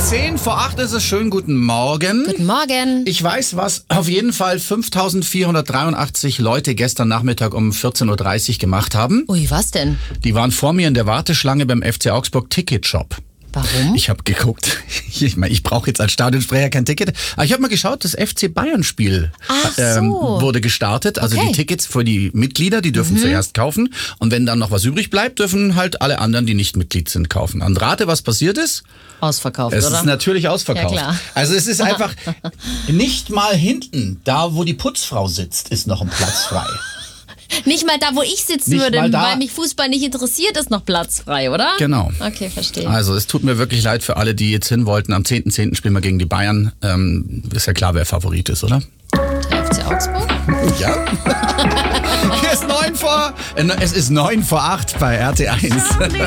7:10 ist es. Schönen guten Morgen. Guten Morgen. Ich weiß, was auf jeden Fall 5.483 Leute gestern Nachmittag um 14.30 Uhr gemacht haben. Ui, was denn? Die waren vor mir in der Warteschlange beim FC Augsburg Ticketshop. Warum? Ich habe geguckt. Ich brauche jetzt als Stadionsprecher kein Ticket. Aber ich habe mal geschaut, das FC Bayern-Spiel wurde gestartet. Also die Tickets für die Mitglieder, die dürfen zuerst kaufen. Und wenn dann noch was übrig bleibt, dürfen halt alle anderen, die nicht Mitglied sind, kaufen. Und rate, was passiert ist? Ausverkauft, Es oder? ist natürlich ausverkauft. Ja, klar. Also es ist einfach nicht mal hinten, da wo die Putzfrau sitzt, ist noch ein Platz frei. Nicht mal da, wo ich sitzen Nicht würde, mal da. weil mich Fußball nicht interessiert, ist noch Platz frei, oder? Genau. Okay, verstehe. Also es tut mir wirklich leid für alle, die jetzt hin wollten. Am 10.10. spielen wir gegen die Bayern. Ist ja klar, wer Favorit ist, oder? Der FC Augsburg? Ja. Es ist 9 vor 8 bei RT1.